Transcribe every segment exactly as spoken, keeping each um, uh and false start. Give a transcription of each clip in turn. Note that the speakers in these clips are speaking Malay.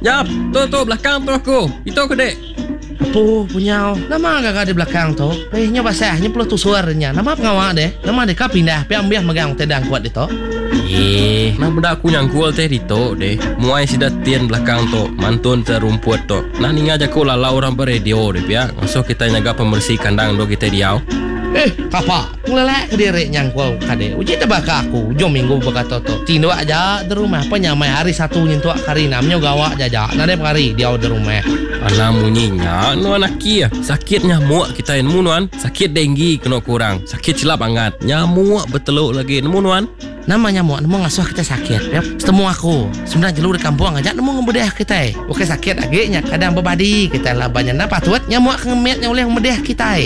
Jap, tu tu belakang tu aku. Itu aku dek. Apa punya? Nama agak di belakang tu. Eh, nya basahnya perlu tu suaranya. Nama pengawak deh. Nama dek kau pindah. Piam biah megang tedang kuat itu. Eh, nah benda aku nyangkul teh dito deh. Muai sidat tian belakang tu. Mantun terumput tu. Nah ni ngajak ku lalau orang beradio deh pia. Masuk kita nyaga pembersih kandang do kita diau. Eh, kapa? Ngelelek ke diri nyangkul kade. Uji tebak aku. Jom minggu berkata tu. Tindo aja di rumah. Penyamai hari satu nyentuh kari namanya gawak jajak. Nade hari dia di rumah. Alah munyinya nu anak kia. Sakit nyamuk kita nemu nuan. Sakit denggi kena kurang. Sakit celap angat. Nyamuk beteluk lagi nemu nuan. Nama nyamuk nemu ngasuh kita sakit. Yep. Setemu aku. Sebenarnya jelur di kampung aja nemu ngebedah kita. Oke sakit agaknya kadang berbadi kita lah banyak napa tuat nyamuk ngemetnya oleh ngebedah kita.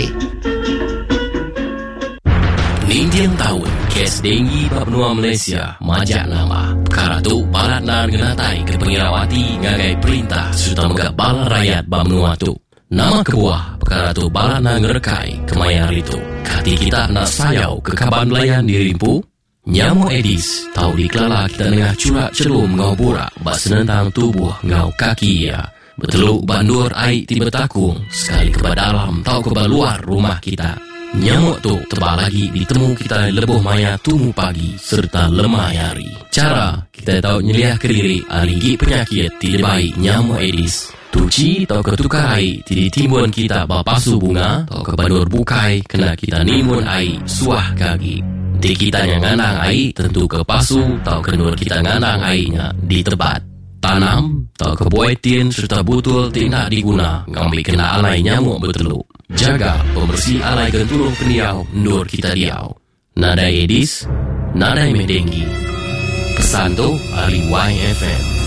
Nindian tahun kes denggi Papua Malaysia majak nama perkara tu balat nan genatai ke pengirawati ngagai perintah serta megak bala rakyat Bamnua tu nama kebuah perkara tu balat nan ngerekai kemayar itu kati kita nak sayau ke kaban belayan dirimpu nyamuk Aedes tahu dikelala kita nengah curak celum ngau burak bak senentang tubuh ngau kaki ya beteluk bandur air tiba takung sekali ke dalam tahu ke luar rumah kita. Nyamuk tu tebal lagi ditemu kita lebuh maya tumu pagi serta lemah hari. Cara kita tahu nyeliah ke diri aligi penyakit tidak baik nyamuk Aedes. Tuci atau ketukar air tidak timbun kita bapasu bunga atau kebandur bukai kena kita nimbun air suah kaki. Di kita yang nganang air tentu ke pasu atau kenur kita nganang airnya di tempat. Tanam atau kebuaitin serta butul tidak diguna ngambil kena alai nyamuk beteluk. Jaga pembersih alai gentulung peniau nur kita diau. Nada Aedes, nada medenggi. Pesan tu ahli Y F M.